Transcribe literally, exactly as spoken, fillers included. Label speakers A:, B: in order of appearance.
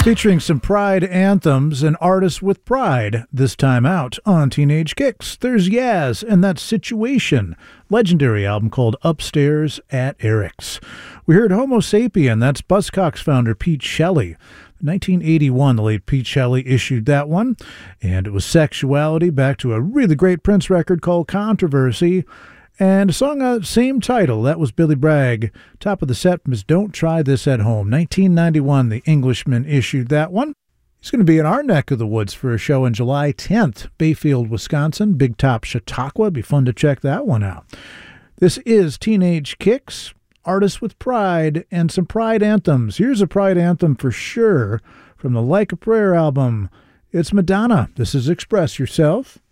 A: Featuring some Pride anthems and artists with pride. This time out on Teenage Kicks, there's Yaz and that Situation, legendary album called Upstairs at Eric's. We heard Homo Sapien, that's Buzzcocks founder Pete Shelley. nineteen eighty-one, the late Pete Shelley issued that one, and it was Sexuality, back to a really great Prince record called Controversy, and a song of the same title, that was Billy Bragg. Top of the set was Don't Try This at Home. nineteen ninety-one, the Englishman issued that one. He's going to be in our neck of the woods for a show on July tenth, Bayfield, Wisconsin, Big Top Chautauqua. Be fun to check that one out. This is Teenage Kicks, artists with pride, and some Pride anthems. Here's a Pride anthem for sure from the Like a Prayer album. It's Madonna. This is Express Yourself.